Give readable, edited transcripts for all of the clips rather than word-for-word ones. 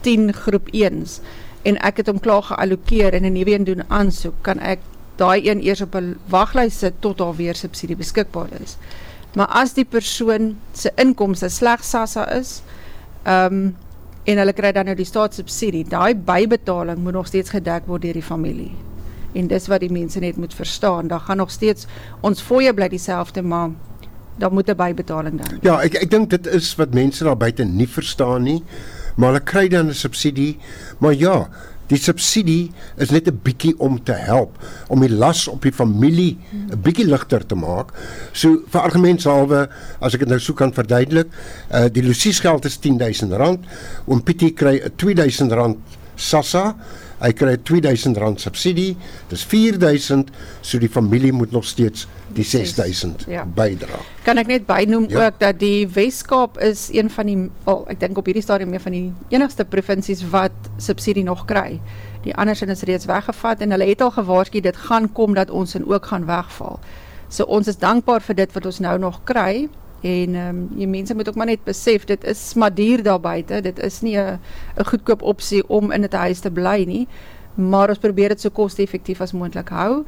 10 groep 1's en ek het hom klaar geallokeer en 'n nuwe een doen aansoek, kan ek daai een eers op 'n waglys sit tot daar weer subsidie beskikbaar is. Maar as die persoon se inkomste slegs SASSA is, en hulle kry dan nou die staatssubsidie, daai bybetaling moet nog steeds gedek word deur die familie. En dis wat die mense net moet verstaan, daar gaan nog steeds, ons fooie bly dieselfde, maar daar moet 'n bybetaling dan. Ja, ek dink dit is wat mense daar buite nie verstaan nie, maar hulle kry dan 'n subsidie, maar ja, die subsidie is net 'n bietjie om te help, om die las op die familie 'n bietjie ligter te maak. So vir argumentshalwe, as ek dit nou so kan verduidelik, die losiesgeld is R10,000, oom Pietie kry 'n R2,000 SASSA, hy kry 'n R2,000 subsidie, dis R4,000, so die familie moet nog steeds die R6,000 bydra. Kan ek net bynoem ook dat die Wes-Kaap is een van die, ek dink op hierdie stadium een van die enigste provinsies wat subsidie nog kry. Die anders is reeds weggevat en hulle het al gewaarsku dit gaan kom dat ons ook gaan wegval. So ons is dankbaar vir dit wat ons nou nog kry en die mense moet ook maar net besef, dit is maar duur daar buite, dit is nie 'n goedkoop opsie om in 'n huis te bly nie, maar ons probeer dit so koste-effektief as moontlik hou.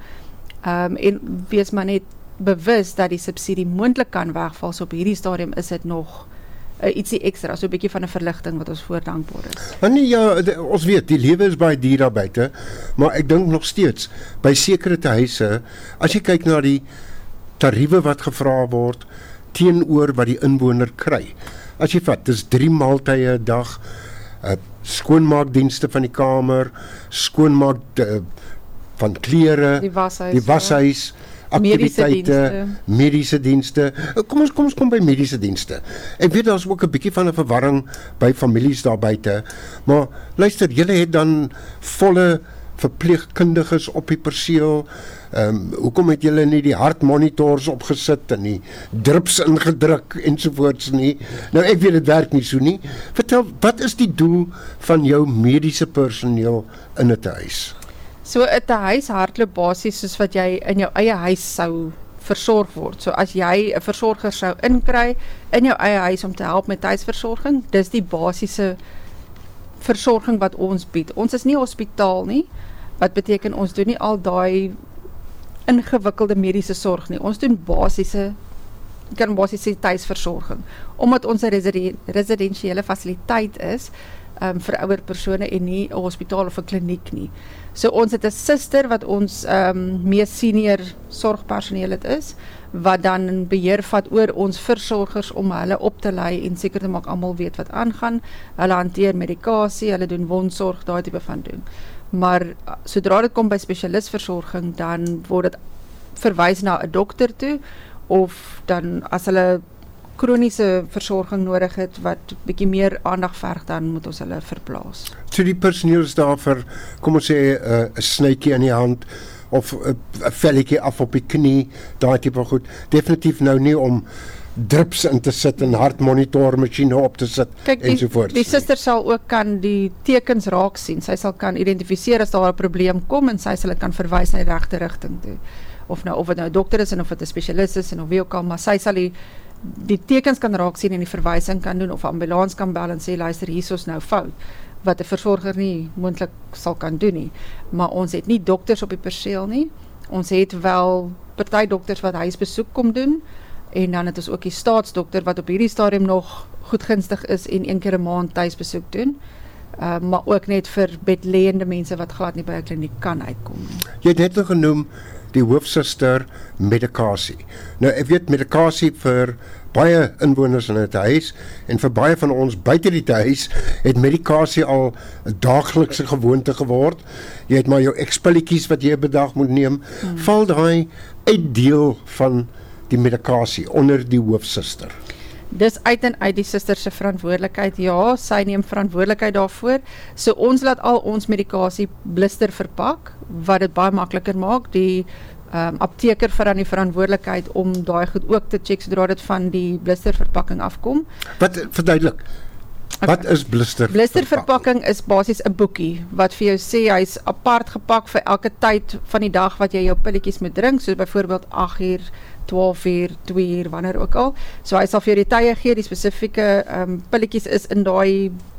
En wees maar net bewus dat die subsidie moontlik kan wegval, so op hierdie stadium is dit nog ietsie ekstra, so 'n bietjie van 'n verligting wat ons voor dankbaar is. Nee, ja, ons weet, die lewe is baie duur daar buite, maar ek dink nog steeds, by sekere huise, as jy kyk na die tariewe wat gevra word, teenoor wat die inwoner kry. As jy vat, dis 3 maaltye 'n dag, skoonmaakdienste van die kamer, skoonmaak van klere, die washuis, aktiwiteite, mediese dienste. Kom ons kom by mediese dienste. Ek weet daar's ook 'n bietjie van 'n verwarring by families daar buite, maar luister, julle het dan volle verpleegkundiges op die perseel. Hoekom het julle nie die hartmonitors opgesit en die drips ingedruk ensovoorts nie? Nou ek weet dit werk nie so nie. Vertel, wat is die doel van jou mediese personeel in 'n huis? So 'n huis hardloop basies soos wat jy in jou eie huis sou versorg word. So as jy 'n versorger sou inkry in jou eie huis om te help met huisversorging, dis die basiese versorging wat ons bied. Ons is nie hospitaal nie, wat beteken ons doen nie al daai ingewikkelde mediese sorg nie. Ons doen basiese tuisversorging. Omdat ons 'n residensiële fasiliteit is, vir ouer persone en nie 'n hospitaal of 'n kliniek nie. So ons het 'n suster wat ons mees senior sorgpersoneel is, wat dan beheer vat oor ons versorgers om hulle op te lei en seker te maak almal weet wat aangaan. Hulle hanteer medikasie, hulle doen wondsorg, daai tipe van doen. Maar sodra dit kom by spesialisversorging, dan word dit verwys na 'n dokter toe, of dan as hulle kroniese versorging nodig het wat bietjie meer aandag verg, dan moet ons hulle verplaas. So die personeel is daar vir, kom ons sê, 'n snytjie in die hand of 'n velletjie af op die knie, daai tipe goed. Definitief nou nie om drips in te sit en hartmonitormasjiene op te sit ensovoorts. Die suster sal ook kan die tekens raak sien. Sy sal kan identifiseer as daar 'n probleem kom en sy sal dit kan verwys na die regte rigting toe. Of dit nou 'n dokter is en of dit 'n spesialis is en of wie ook al, maar sy sal die tekens kan raak sien en die verwysing kan doen of ambulans kan bel en sê luister, hier is nou fout, wat 'n versorger nie moontlik sal kan doen nie. Maar ons het nie dokters op die perseel nie. Ons het wel party dokters wat huisbesoek kom doen en dan het ons ook die staatsdokter wat op hierdie stadium nog goedgunstig is en 1 keer 'n maand huisbesoek doen. Maar ook net vir bedlêende mense wat glad nie by 'n kliniek kan uitkom nie. Jy het net nog genoem die hoofsuster medikasie. Nou ek weet medikasie vir baie inwoners in 'n huis en vir baie van ons buite die huis het medikasie al 'n daaglikse gewoonte geword. Jy het maar jou ekspilletjies wat jy per dag moet neem. Val daai uit deel van die medikasie onder die hoofsuster? Dis uit en uit die suster se verantwoordelikheid. Ja, sy neem verantwoordelikheid daarvoor. So ons laat al ons medikasie blister verpak, wat dit baie makliker maak. Die apteker vat dan die verantwoordelikheid om daai goed ook te check sodra dit van die blisterverpakking afkom. Wat verduidelik? Wat is blisterverpakking? Blisterverpakking is basies 'n boekie wat vir jou sê hy's apart gepak vir elke tyd van die dag wat jy jou pilletjies moet drink, soos byvoorbeeld 8 uur, 12 uur, 2 uur, wanneer ook al. So hy sal vir jou die tye gee, die spesifieke pilletjies is in daai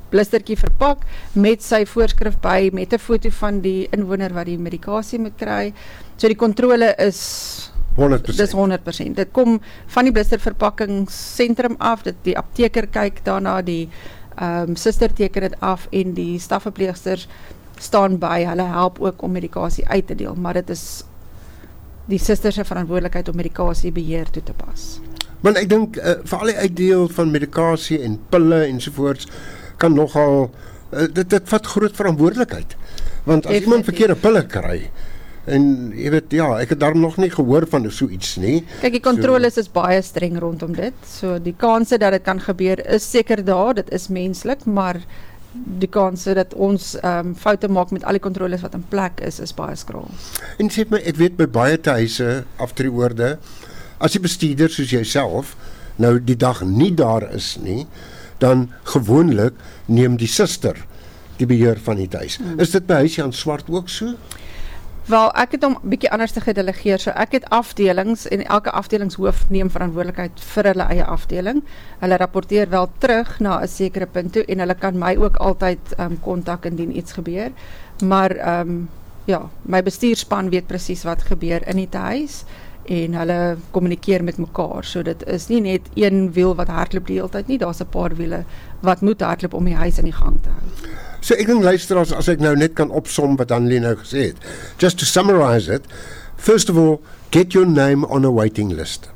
blistertjie verpak met sy voorskrif by, met 'n foto van die inwoner wat die medikasie moet kry. So die kontrole is 100%. Dis 100%. Dit kom van die blisterverpakkingsentrum af, die apteker kyk daarna, die suster teken dit af en die stafverpleegsters staan by, hulle help ook om medikasie uit te deel, maar dit is die suster se verantwoordelikheid om medikasiebeheer toe te pas. Want ek dink vir al die uitdeel van medikasie en pille ensovoorts kan nogal dit vat groot verantwoordelikheid. Want as iemand verkeerde pille kry en jy weet ek het daar nog nie gehoor van so iets nie. Kyk, die kontroles is baie streng rondom dit. So die kanse dat dit kan gebeur is seker daar, dit is menslik, maar die kanse dat ons foute maak met al die kontroles wat in plek is baie skraal. En sê my, ek weet by baie huise afdrieoorde, as die bestuurder soos jouself nou die dag nie daar is nie, dan gewoonlik neem die suster die beheer van die huis. Is dit by Huis Jan Swart ook so? Wel, ek het hom bietjie anders te gedelegeer, so ek het afdelings en elke afdelingshoof neem verantwoordelikheid vir hulle eie afdeling. Hulle rapporteer wel terug na 'n sekere punt toe en hulle kan my ook altyd kontak indien iets gebeur. Maar my bestuurspan weet presies wat gebeur in die huis en hulle kommunikeer met mekaar. So dit is nie net een wiel wat hardloop die hele tyd nie, daar's 'n paar wiele wat moet hardloop om die huis in die gang te hou. So ek dink luisteraars, as ek nou net kan opsom wat Annelie nou gesê het. Just to summarize it, first of all, get your name on a waiting list.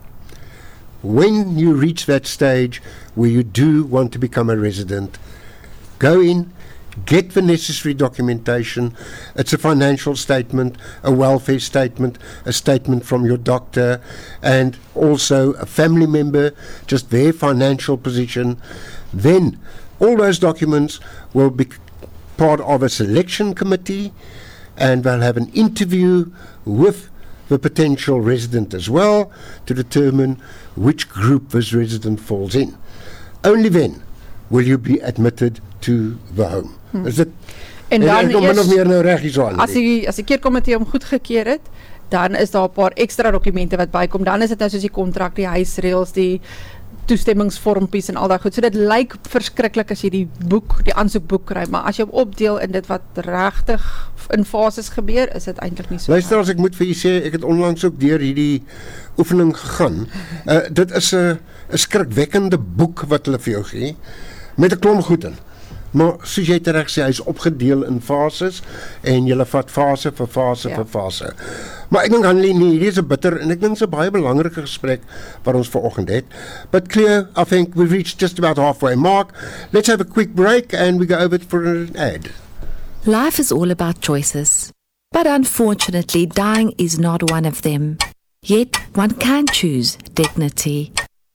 When you reach that stage where you do want to become a resident, go in, get the necessary documentation. It's a financial statement, a welfare statement, a statement from your doctor, and also a family member, just their financial position. Then all those documents will be part of a selection committee, and they'll have an interview with the potential resident as well to determine which group this resident falls in. Only then will you be admitted to the home. Is dit? En dan min of meer nou reg is aan. As die keerkomitee hom goedgekeur het, dan is daar 'n paar ekstra dokumente wat bykom. Dan is dit nou soos die kontrak, die huisreëls, die toestemmingsvormpies en al daai goed. So dit lyk verskriklik as jy die aansoekboek kry, maar as jy hom opdeel in dit wat regtig in fases gebeur, is dit eintlik nie so. Luister, as ek moet vir julle sê, ek het onlangs ook deur hierdie oefening gegaan. Dit is 'n skrikwekkende boek wat hulle vir jou gee met 'n klomp goed in. Maar soos jy reg sê, hy is opgedeel in fases en jy vat fase vir fase vir fase. Maar ek dink Annelie, hierdie is 'n bitter en ek dink 'n baie belangrike gesprek wat ons vanoggend het. But Cleo, I think we've reached just about halfway mark. Let's have a quick break and we go over for an ad. Life is all about choices, but unfortunately dying is not one of them. Yet one can choose dignity.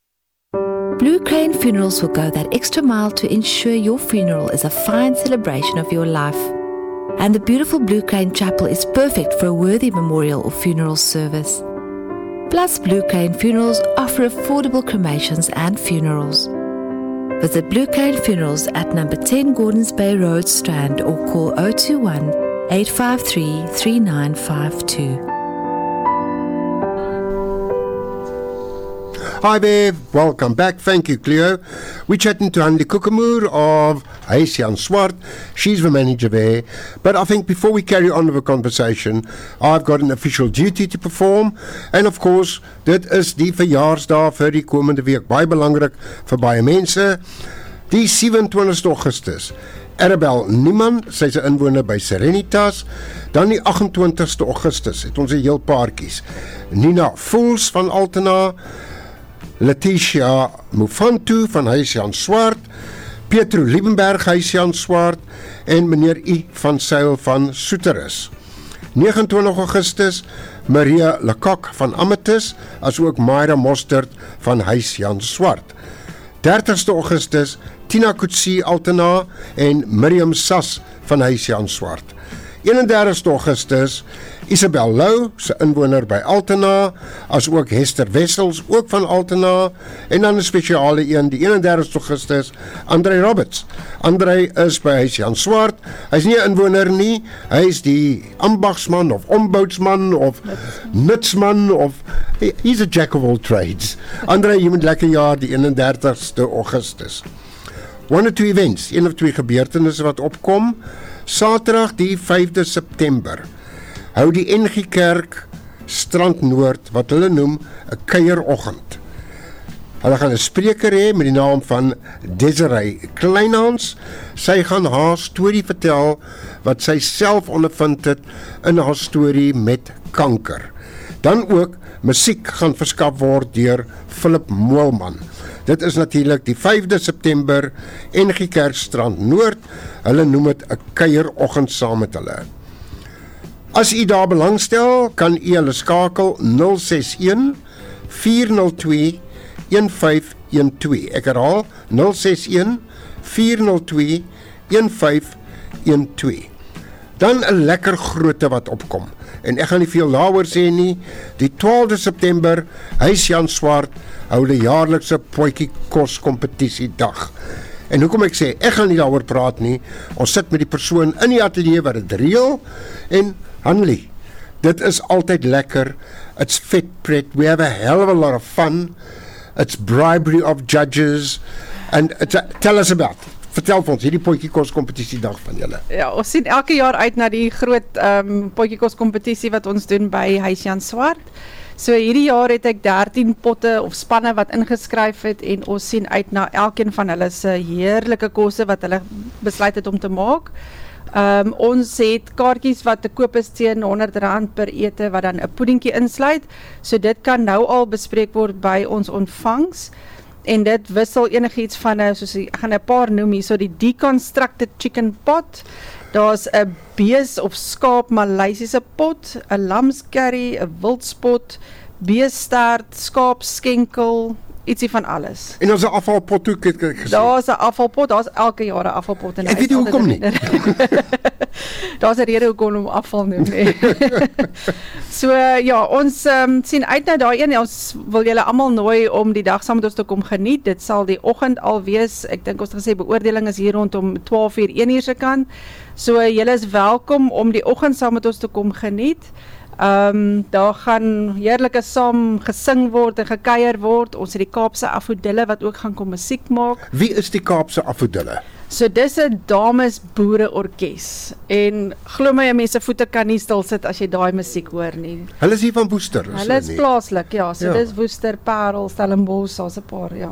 Blue Crane Funerals will go that extra mile to ensure your funeral is a fine celebration of your life. And the beautiful Blue Crane Chapel is perfect for a worthy memorial or funeral service. Plus, Blue Crane Funerals offer affordable cremations and funerals. Visit Blue Crane Funerals at number 10 Gordons Bay Road, Strand, or call 021 853 3952. Hi there, welcome back. Thank you, Cleo. We're chatting to Annelie Kokemoer of Huis Jan Swart. She's the manager there. But I think before we carry on with the conversation, I've got an official duty to perform. And of course, dit is die verjaarsdag vir die komende week. Baie belangrik vir baie mense. Die 27 Augustus. Arabel Niemann, sy's 'n inwoner by Serenitas. Dan die 28 Augustus het ons 'n heel paartjies. Nina Voels van Altena, Letitia Mufantu van Huis Jan Swart, Pietro Liebenberg Huis Jan Swart en meneer I van Sail van Soeterus. 29 Augustus Maria Lecoq van Amethyst, asook Myra Mostert van Huis Jan Swart. 30 Augustus Tina Kutsi Altena en Miriam Sas van Huis Jan Swart. 31 Augustus Isabel Lou, sy inwoner by Altena, as ook Hester Wessels, ook van Altena, en dan 'n spesiale een, die 31 Augustus, André Roberts. André is by Huis Jan Swart, hy is nie 'n inwoner nie, hy is die ambagsman of omboudsman of nutsman of, he's a jack of all trades. André, jy moet lekker jaar die 31 Augustus. one or two events, een of twee gebeurtenisse wat opkom. Saterdag die 5de September hou die NG Kerk Strand Noord wat hulle noem 'n kuieroggend. Hulle gaan 'n spreker hê met die naam van Desiree Kleinhans. Sy gaan haar storie vertel wat sy self ondervind het in haar storie met kanker. Dan ook musiek gaan verskaf word deur Philip Moelman. Dit is natuurlik die 5de September NG Kerk Strand Noord. Hulle noem dit 'n kuieroggend saam met hulle. As u daar belangstel, kan u hulle skakel 061 402 1512. Ek herhaal 061 402 1512. Dan 'n lekker grootte wat opkom. En ek gaan nie veel daaroor sê nie. Die 12de September, Huis Jan Swart hou die jaarlikse potjie kos kompetisie dag. En hoekom ek sê, ek gaan nie daaroor praat nie. Ons sit met die persoon in die ateljee wat dit reël en Hanlie, dit is altyd lekker. It's vet pret. We have a hell of a lot of fun. It's bribery of judges. And tell us about. Vertel vir ons hierdie potjie kos kompetisie dag van julle. Ja, ons sien elke jaar uit na die groot potjie kos kompetisie wat ons doen by Huis Jan Swart. So hierdie jaar het ek 13 potte of spanne wat ingeskryf het en ons sien uit na elkeen van hulle se heerlike kosse wat hulle besluit het om te maak. Ons het kaartjies wat te koop is teen R100 per ete wat dan 'n puddingkie insluit. So dit kan nou al bespreek word by ons ontvangs. En dit wissel enigiets van ek gaan 'n paar noem hier, so die deconstructed chicken pot, daar's 'n bees of skaap Maleisiese pot, 'n lamscurry, 'n wildspot, beestert, skaapskenkel, ietsie van alles. En ons 'n afvalpot ook het ek gesien. Daar's 'n afvalpot, daar's elke jaar 'n afvalpot en ek weet nie hoekom nie. Daar's 'n rede hoekom om afval noem nie. So ja, ons sien uit na daai een. Ons wil julle almal nooi om die dag saam met ons te kom geniet. Dit sal die oggend al wees. Ek dink ons het gesê beoordeling is hier rondom 12:00 1:00 se kant. So julle is welkom om die oggend saam met ons te kom geniet. Daar gaan heerlike saam gesing word en gekuier word. Ons het die Kaapse Afodille wat ook gaan kom musiek maak. Wie is die Kaapse Afodille? So dis 'n dames boere orkes en glo my, mense voete kan nie stil sit as jy daai musiek hoor nie. Hulle is hier van Woester. Hulle is plaaslik, ja. So ja. Dis Woester, Parel, Stellenbosch, daar's 'n paar, ja.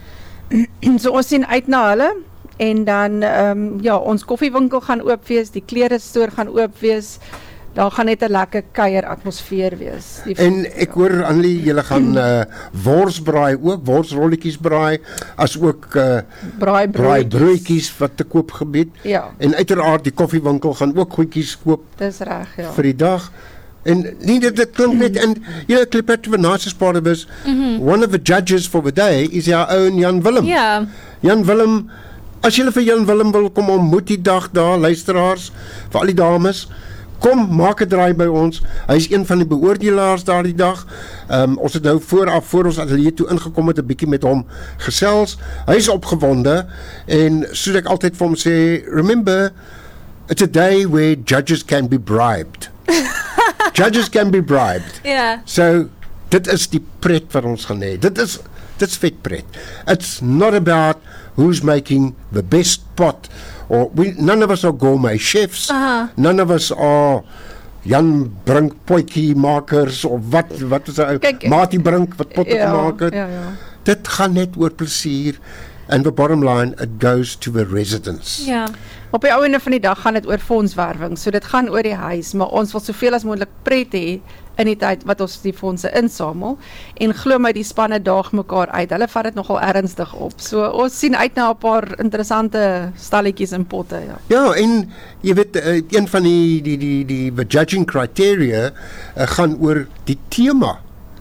So ons sien uit na hulle en dan ja, ons koffiewinkel gaan oop wees, die klere stoor gaan oop wees. Daar gaan net 'n lekker kuier atmosfeer wees. En ek hoor Annelie, julle gaan wors braai ook, worsrolletjies braai, as ook braai broodjies wat te koop gebied. Ja. En uiteraard die koffiewinkel gaan ook goedjies koop. Dis reg, ja. Vir die dag. En nie dit klink net en Clipperton Vanassus part of us. One of the judges for the day is our own Jan Willem. Ja. Jan Willem, as julle vir Jan Willem wil kom ontmoet die dag daar, luisteraars, vir al die dames, kom, maak 'n draai by ons. Hy is een van die beoordelaars daardie dag. Ons het nou voor ons ateljee toe ingekom het 'n bietjie met hom gesels. Hy is opgewonde en soos ek altyd vir hom sê, remember, it's a day where judges can be bribed. Judges can be bribed. Ja. So, dit is die pret wat ons gaan hê. Dit is vet pret. It's not about who's making the best pot. Or none of us are gourmet chefs. None of us are Jan Brink potjie makers of wat is hy? Mati Brink wat potte gemaak het. Ja. Dit gaan net oor plesier. And the bottom line, it goes to the residents. Ja. Op die ou ende van die dag gaan dit oor fondswerwing. So dit gaan oor die huis, maar ons wil soveel as moontlik pret hê in die tyd wat ons die fondse insamel. En glo my, die spanne daag mekaar uit. Hulle vat dit nogal ernstig op. So ons sien uit na 'n paar interessante stalletjies en potte, ja. Ja, en jy weet, een van die judging criteria gaan oor die tema.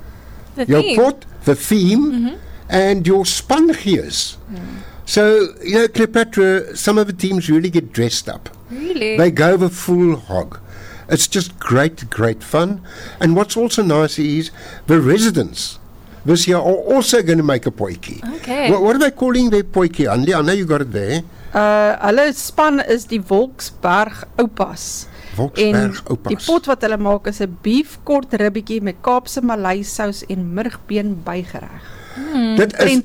Jou pot, the theme, and your spangees. So, you know, Cleopatra, some of the teams really get dressed up. Really? They go the full hog. It's just great fun. And what's also nice is the residents this year are also going to make a potjie. Okay. What are they calling their potjie, Andy? I know you got it there. Hulle span is die Wolksberg Oupas. Wolksberg oupas. Die pot wat hulle maak is 'n beef kort ribbietjie met Kaapse Maleisous en murgbeen bygereg. Dit is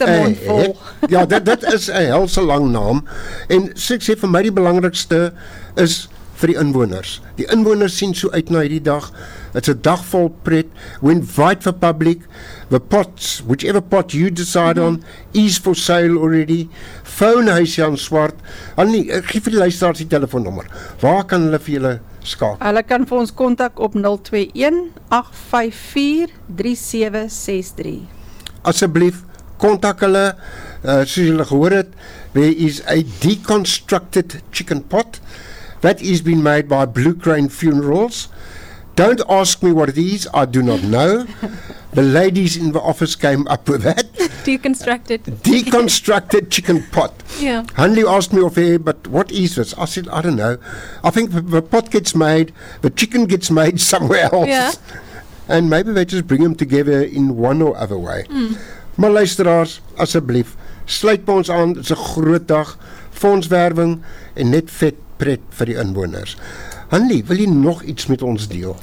dit is 'n helse lang naam en ek sê vir my die belangrikste is vir die inwoners. Die inwoners sien so uit na hierdie dag. It's a dag vol pret. We invite the public. The pots, whichever pot you decide on, is for sale already. Phone Jan Swart. Annie, ek gee vir die luisteraars die telefoonnommer. Waar kan hulle vir julle skakel? Hulle kan vir ons kontak op 021 854 3763. Asseblief, kontak hulle. Soos julle gehoor het, there is a deconstructed chicken pot that is been made by Blue Crane Funerals. Don't ask me what it is, I do not know. The ladies in the office came up with that. Deconstructed chicken pot. Yeah. Hanley asked me off air, but what is this? I said, I don't know. I think the pot gets made, the chicken gets made somewhere else. Yeah. And maybe they just bring them together in one or other way. Maar luisteraars, asseblief, sluit by ons aan, dit is 'n groot dag, fondswerwing en net vet pret vir die inwoners. Hanlie, wil jy nog iets met ons deel?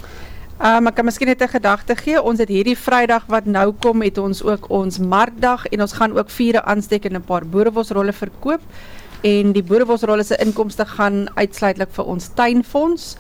Ek kan miskien net 'n gedagte gee. Ons het hierdie Vrydag wat nou kom, het ons ook ons markdag en ons gaan ook vure aansteek en 'n paar boerewosrolle verkoop. En die boerewosrolle se inkomste gaan uitsluitlik vir ons tuinfonds,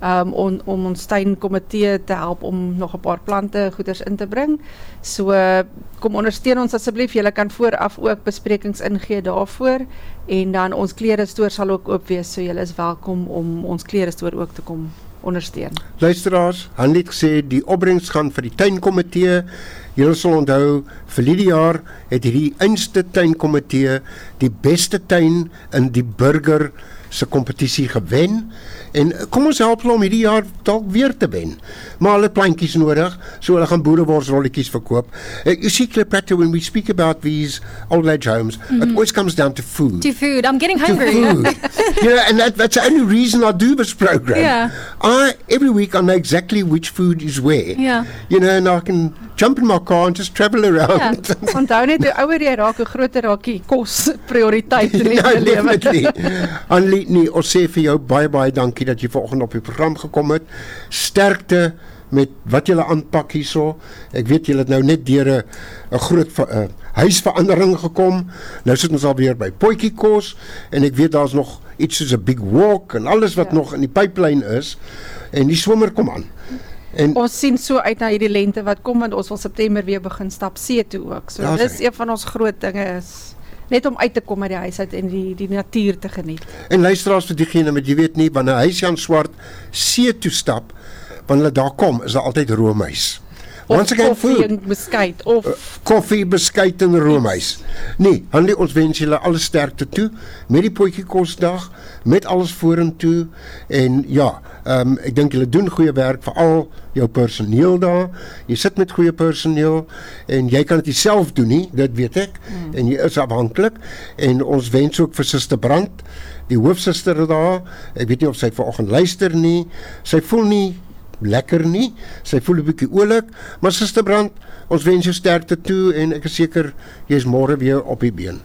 om ons tuinkomitee te help om nog 'n paar plante goeders in te bring. So kom ondersteun ons asseblief. Julle kan vooraf ook besprekings ingee daarvoor en dan ons klerestoor sal ook oop wees, so julle is welkom om ons klerestoor ook te kom ondersteun. Luisteraars, Hanlie het gesê die opbrengs gaan vir die tuinkomitee. Julle sal onthou, vir hierdie jaar het hierdie einste tuinkomitee die beste tuin in die burger se kompetisie gewen. En kom ons help hulle om hierdie jaar dalk weer te wen. Maar hulle plantjies nodig, so hulle gaan boereworsrolletjies verkoop. You see, Cleopatra, when we speak about these old age homes, it always comes down to food. To food. I'm getting To hungry. food. And that's the only reason I do this program. Yeah. Every week I know exactly which food is where. Yeah. And I can jump in my car and just travel around. Onthou net, hoe ouer jy raak, hoe groter raak die kos prioriteit in die lewe. Definitely. Anlie, ons sê vir jou baie dankie dat jy vanoggend op die program gekom het. Sterkte met wat julle aanpak hierso. Ek weet julle het nou net deur 'n groot huisverandering gekom. Nou sit ons alweer by potjiekos en ek weet daar's nog iets soos 'n big walk en alles wat nog in die pipeline is. En die somer kom aan. En ons sien so uit na hierdie lente wat kom, want ons wil September weer begin stap see toe ook. So dis een van ons groot dinge is net om uit te kom uit die huis uit en die natuur te geniet. En luisteraars, vir diegene wat jy weet nie, wanneer Jan Swart see toe stap, wanneer hulle daar kom, is daar altyd roomys. Of koffie en beskuit, of koffie, beskuit en roomys. Nee, Hanlie, ons wens julle alle sterkte toe, met die potjiekosdag, met alles vorentoe, en ja, ek dink julle doen goeie werk, veral jou personeel daar, jy sit met goeie personeel, en jy kan dit self doen nie, dit weet ek, en jy is afhanklik, en ons wens ook vir Suster Brand, die hoofsuster daar, ek weet nie of sy vanoggend luister nie, sy voel nie lekker nie, sy voel 'n bietjie oulik, maar Suster Brand, ons wens jou sterkte toe, en ek is seker, jy is môre weer op die been.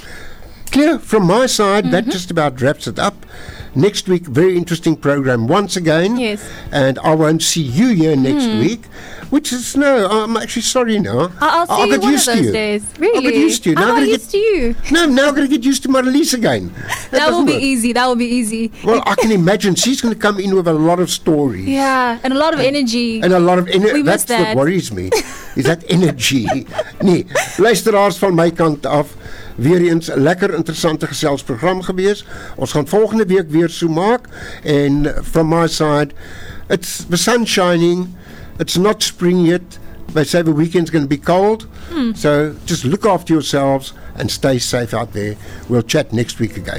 Clear, from my side, that just about wraps it up. Next week, very interesting program once again. Yes. And I won't see you here next week, which is, no, I'm actually sorry now. I'll see you one of those days. Really? I'll get used to you. I'm not used to you. No, now I've got to get used to Marlies again. That will be easy. That will be easy. Well, I can imagine she's going to come in with a lot of stories. Yeah, and a lot of energy. And a lot of energy. We miss That's what that. worries me. Is that energy. Nee, luisteraars van my kant af, weer eens 'n lekker interessante geselsprogram gewees. Ons gaan volgende week weer so maak. And from my side, it's the sun shining. It's not spring yet. They say the weekend's going to be cold. So just look after yourselves and stay safe out there. We'll chat next week again.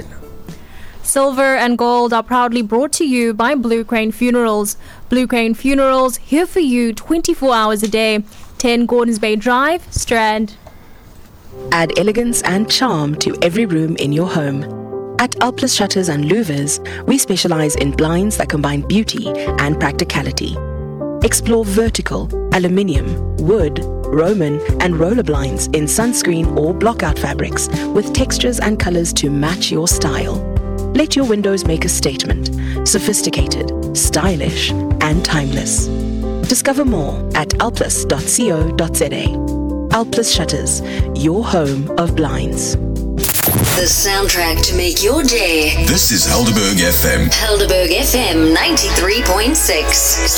Silver and gold are proudly brought to you by Blue Crane Funerals. Blue Crane Funerals, here for you 24 hours a day. 10 Gordons Bay Drive, Strand. Add elegance and charm to every room in your home. At Alplus Shutters and Louvers, we specialize in blinds that combine beauty and practicality. Explore vertical, aluminium, wood, Roman and roller blinds in sunscreen or blockout fabrics with textures and colors to match your style. Let your windows make a statement. Sophisticated, stylish, and timeless. Discover more at alplus.co.za. Alplus Shutters, your home of blinds. The soundtrack to make your day. This is Helderberg FM. Helderberg FM 93.6.